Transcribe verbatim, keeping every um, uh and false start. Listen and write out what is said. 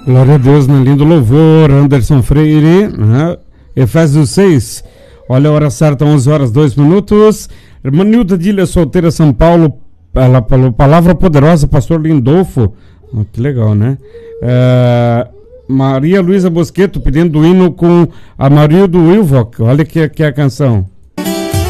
Glória a Deus, né? Lindo louvor, Anderson Freire, né? Efésios seis, olha a hora certa, onze horas, dois minutos. Irmã Nilda Dília, solteira, São Paulo, ela falou, palavra poderosa, pastor Lindolfo, oh, que legal, né? É, Maria Luísa Bosqueto pedindo o hino com a Maria do Wilvock, olha que, que é a canção.